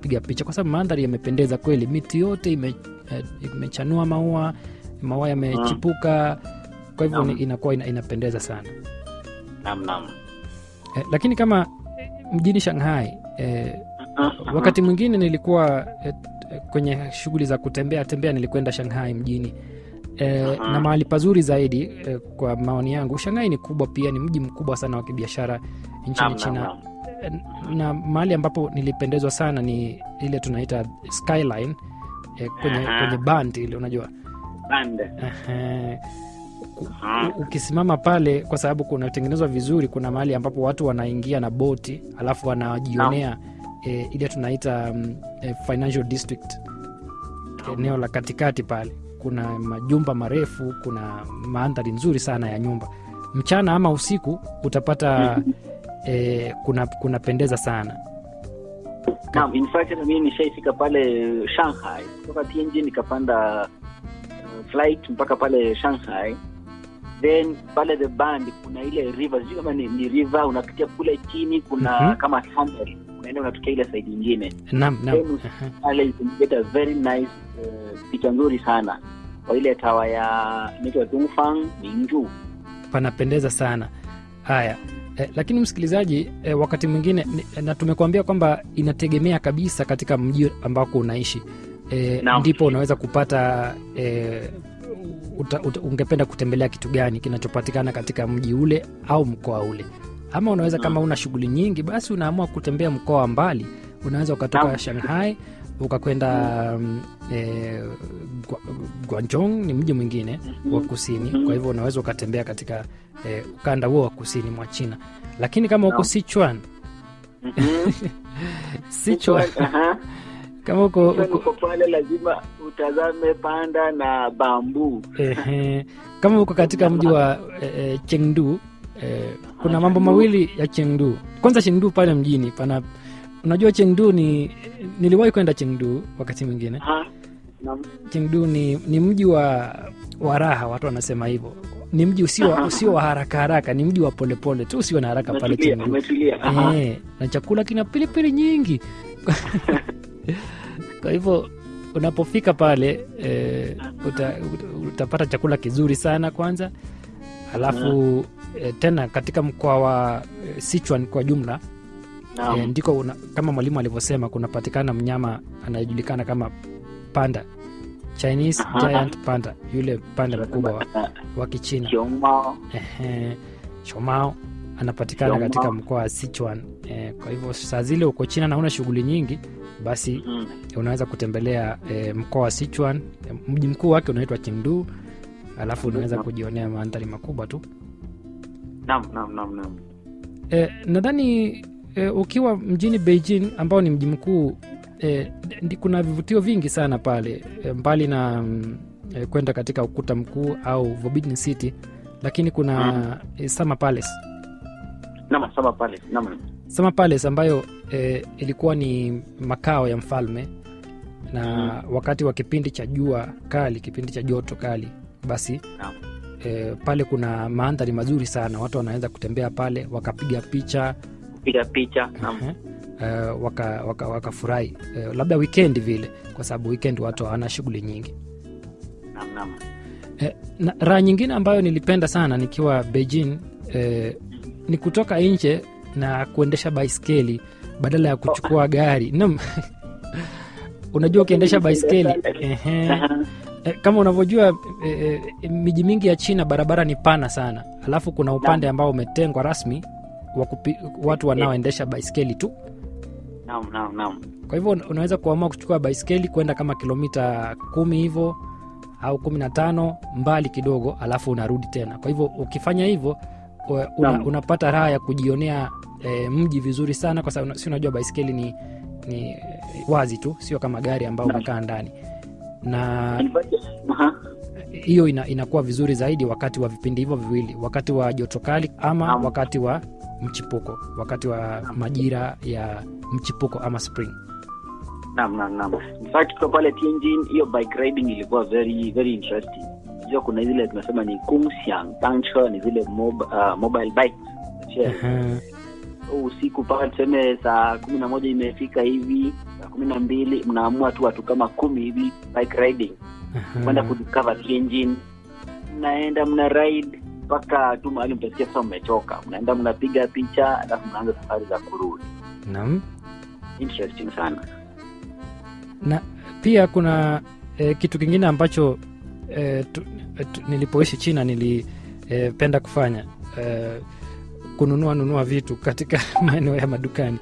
kupiga picha kwa sababu mandhari yamependeza kweli. Miti yote imechanua maua yamechipuka. Kwa hivyo inakuwa inapendeza sana. Naam. Lakini kama mjini Shanghai wakati mwingine nilikuwa kwenye shughuli za kutembea nilikwenda Shanghai mjini. Na mahali pazuri zaidi kwa maoni yangu, Shanghai ni kubwa pia, ni mji mkubwa sana wa kibiashara nchini China. Na mahali ambapo nilipendezwa sana ni ile tunaita skyline kwenye band ile, unajua band. Ukisimama pale, kwa sababu kunatengenezwa vizuri, kuna mahali ambapo watu wanaingia na boti alafu wanajionea ile tunaita financial district, eneo la katikati pale. Kuna majumba marefu, kuna mandhari nzuri sana ya nyumba. Mchana ama usiku utapata kuna pendeza sana. Naam, in fact mimi nishaifika pale Shanghai kutoka Tianjin, nikapanda flight mpaka pale Shanghai. Then pale the band kuna ile river, sio kama ni river, unapitia kule chini kuna kama tunnel, unaenda unatokea ile side nyingine. Naam. Pale you can get a very nice picha nzuri sana kwa ile tawa ya inaitwa Dongfang Minju. Panapendeza sana. Haya. Lakini msikilizaji, wakati mwingine na tumekuambia kwamba inategemea kabisa katika mji ambako unaishi. Ndipo unaweza kupata ungependa kutembelea kitu gani kinachopatikana katika mji ule au mkoa ule. Ama unaweza kama una shughuli nyingi, basi unaamua kutembea mkoa mbali. Unaweza ukatoka Shanghai ukakwenda Guangzhou, ni mji mwingine wa kusini. Kwa hivyo unaweza ukatembea katika ukanda huo wa kusini mwa China. Lakini kama uko Sichuan kama uko pale lazima utazame panda na bambu. Kama uko katika mji wa Chengdu, kuna mambo mawili ya Chengdu. Kwanza Chengdu pale mjini pana, unajua Chengdu niliwahi kwenda Chengdu wakati mwingine. Chengdu ni mji wa raha, watu wanasema hivyo. Ni mji usio wa haraka, ni mji wa polepole tu, usio na haraka pale Chengdu. Na chakula kina pilipili nyingi. Kwa hivyo unapofika pale utapata chakula kizuri sana kwanza. Alafu tena katika mkoa wa Sichuan kwa jumla ndiko kama mwalimu alivyosema, kunapatikana mnyama anayejulikana kama panda, Chinese giant panda, yule panda mkubwa wa Kichina. Xiaomao anapatikana katika mkoa wa Sichuan. Kwa hivyo saa zile uko China na una shughuli nyingi, basi unaweza kutembelea mkoa wa Sichuan. Mji mkuu wake unaitwa Chengdu. Alafu unaweza kujionea mandhari makubwa tu. Naam. Nadhani ukiwa mjini Beijing ambao ni mji mkuu, kuna vivutio vingi sana pale, mbali na kwenda katika ukuta mkuu au Forbidden City, lakini kuna Summer Palace. Summer Palace ambayo ilikuwa ni makao ya mfalme, na wakati wa kipindi cha jua kali, kipindi cha joto kali, basi pale kuna mandhari mazuri sana. Watu wanaweza kutembea pale wakapiga picha wakafurahi, labda weekend vile, kwa sababu weekend watu hawana shughuli nyingi. Na raha nyingine ambayo nilipenda sana nikiwa Beijing ni kutoka nje na kuendesha baiskeli badala ya kuchukua gari. Unajua ukiendesha baiskeli kama unavyojua miji mingi ya China barabara ni pana sana, alafu kuna upande ambao umetengwa rasmi watu wanaoendesha baiskeli tu. Kwa hivyo unaweza kuamua kuchukua baiskeli kwenda kama kilomita 10 hivyo au 15 mbali kidogo, alafu unarudi tena. Kwa hivyo ukifanya hivyo unapata raha ya kujionea mji vizuri sana, kwa sababu si unajua baiskeli ni wazi tu, sio kama gari ambao unakaa ndani. Na hiyo inakuwa vizuri zaidi wakati wa vipindi hivyo viwili, wakati wa joto kali ama wakati wa mchipuko, wakati wa majira ya mchipuko ama spring. Naam. In fact kwa pale Tianjin hiyo bike riding ilikuwa very very interesting. Unajua kuna zile tunasema ni Gongxiang Dangche, ni zile mobile bikes. usiku mpaka tuseme saa 11 imefika hivi, saa 12 mnaamua tu watu kama 10 hivi bike riding. Kwenda kudiscover Tianjin. Mnaenda mna ride mpaka tu mahali mtasikia sasa mmechoka. Mnaenda mnapiga picha alafu mnaanza safari za kurudi. Naam. Interesting sana. Na pia kuna kitu kingine ambacho nilipoishi China nilipenda kufanya, kununua vitu katika maeneo ya madukani.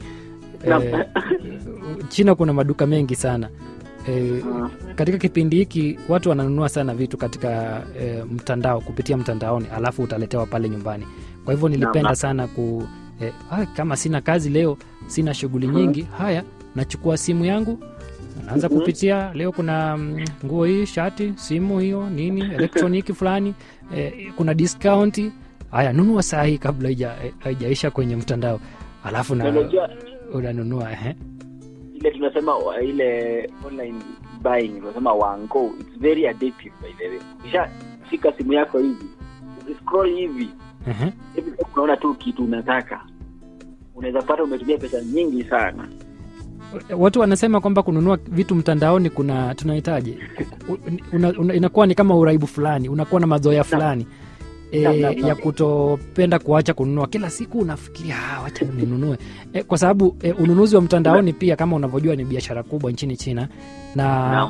China kuna maduka mengi sana. Katika kipindi hiki watu wananunua sana vitu katika mtandao, kupitia mtandaoni, alafu utaletewa pale nyumbani. Kwa hivyo nilipenda sana kama sina kazi leo, sina shughuli nyingi, haya nachukua simu yangu, naanza kupitia, leo kuna nguo hii, shati, simu hiyo, nini, elektroniki fulani, kuna discount, haya nunua saa hii kabla haijaisha kwenye mtandao, alafu unanunua. Ile tunasema ile online buying, tunasema wango, it's very addictive by the way. Kisha shika simu yako hivi, scroll hivi, hivi unaona tu kitu unataka, unaweza pata umetumia pesa nyingi sana. Watu wanasema kwamba kununua vitu mtandaoni tunahitaji inakuwa ni kama uraibu fulani, unakuwa na mazoea fulani ya kutopenda kuacha kununua. Kila siku unafikiria wacha ninunue, kwa sababu ununuzi wa mtandaoni pia kama unavyojua ni biashara kubwa nchini China, na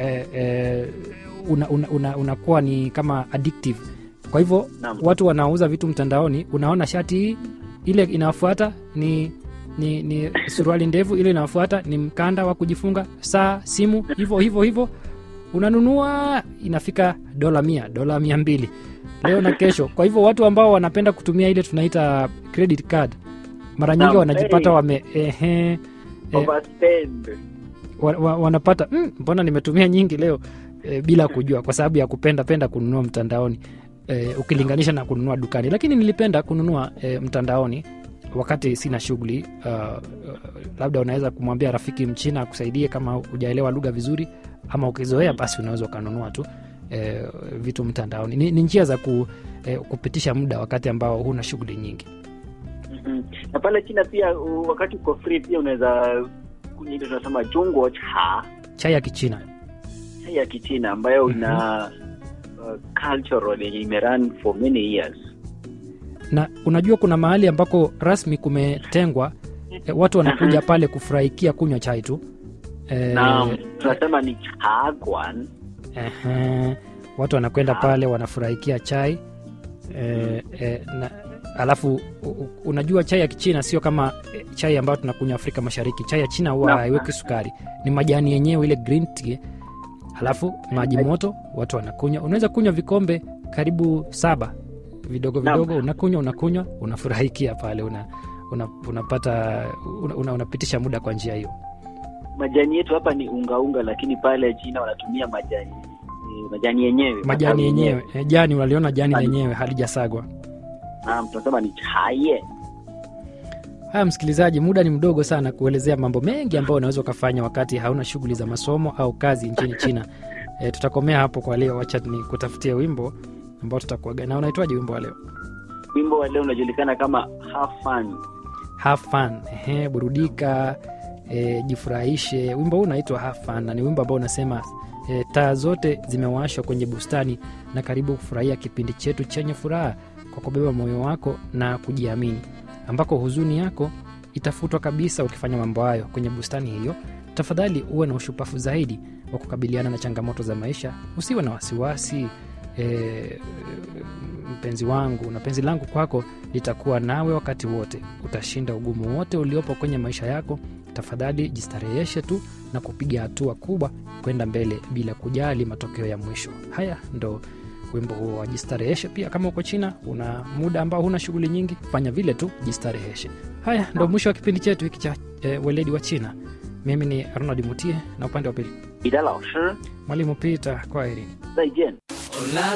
unakuwa ni kama addictive. Kwa hivyo watu wanauza vitu mtandaoni, unaona shati ile inafuata ni suruali ndefu, ile inafuata ni mkanda wa kujifunga, saa, simu, hivyo unanunua, inafika $100, $200 leo na kesho. Kwa hivyo watu ambao wanapenda kutumia ile tunaita credit card, mara nyingi wanajipata overspend. Wanapata mbona nimetumia nyingi leo, bila kujua, kwa sababu ya kupenda kununua mtandaoni, ukilinganisha na kununua dukani. Lakini nilipenda kununua mtandaoni wakati sina shughuli. Labda unaweza kumwambia rafiki Mchina akusaidie kama hujaelewa lugha vizuri, ama ukizoea basi unaweza ukanunua tu vitu mtandaoni. Ni njia za kupitisha muda wakati ambao huna shughuli nyingi. Na pale China pia wakati uko free pia unaweza kunywa ile tunasema Zhongguo cha, chai ya Kichina. Chai ya Kichina ambayo ina cultural imerun for many years. Na unajua kuna mahali ambako rasmi kumetengwa, watu wanakuja pale kufurahikia kunywa chai tu. Naam, tunasema ni chagwan. Watu wanakwenda pale wanafurahikia chai. Na alafu unajua chai ya Kichina sio kama chai ambayo tunakunywa Afrika Mashariki. Chai ya China huwa haiweki sukari, ni majani yenyewe, ile green tea, alafu maji moto, watu wanakunywa. Unaweza kunywa vikombe karibu 7 vidogo unakunywa, unafurahikia pale, unapata unapitisha muda kwa njia hiyo. Majani yetu hapa ni unga, lakini pale China wanatumia majani yenyewe. Jani unaliona jani lenyewe halijasagwa. Naam, tunasema ni chai. Haya msikilizaji, muda ni mdogo sana kuelezea mambo mengi ambayo unaweza kufanya wakati hauna shughuli za masomo au kazi nchini China. Tutakomea hapo kwa leo. Acha nikutafutie wimbo ambao tutakuaga na. Unaitwaje wimbo wa leo? Wimbo wa leo unajulikana kama Have Fun. Burudika, jifurahishe. Wimbo huu unaitwa Have Fun na ni wimbo ambao unasema taa zote zimewashwa kwenye bustani na karibu kufurahia kipindi chetu chenye furaha kwa kubeba moyo wako na kujiamini, ambako huzuni yako itafutwa kabisa ukifanya mambo hayo kwenye bustani hiyo. Tafadhali uwe na ushupavu zaidi wa kukabiliana na changamoto za maisha. Usiwe na wasiwasi. Mpenzi wangu na penzi langu kwako litakuwa nawe wakati wote. Utashinda ugumu wote uliopo kwenye maisha yako. Tafadhali jistareheshe tu na kupiga hatua kubwa kwenda mbele bila kujali matokeo ya mwisho. Haya ndo wimbo huo wa jistareheshe. Pia kama uko China una muda ambao huna shughuli nyingi, fanya vile tu, jistareheshe. Haya ndo mwisho wa kipindi chetu hiki cha weledi wa China. Mimi ni Arnold Mutie na upande wa pili Ida Lao Shi, Mwalimu Peter. Kwaheri. 再见。